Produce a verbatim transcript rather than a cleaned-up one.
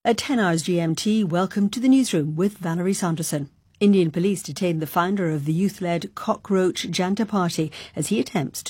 At ten hours G M T, welcome to the newsroom with Valerie Sanderson. Indian police detained the founder of the youth-led Cockroach Janta Party as he attempts to